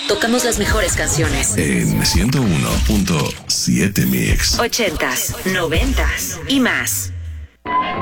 Tocamos las mejores canciones. En 101.7 Mix. 80s, 90s y más.